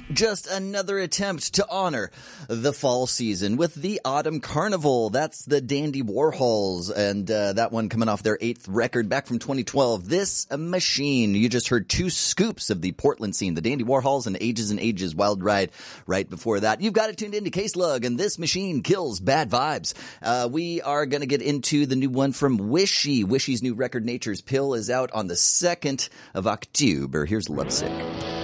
Just another attempt to honor the fall season with the Autumn Carnival. That's the Dandy Warhols, and that one coming off their 8th record back from 2012. This Machine. You just heard 2 scoops of the Portland scene, the Dandy Warhols and Ages Wild Ride. Right before that, you've got it tuned into K-Slug, and This Machine Kills Bad Vibes. We are going to get into the new one from Wishy. Wishy's new record, Nature's Pill, is out on the 2nd of October. Here's Lovesick.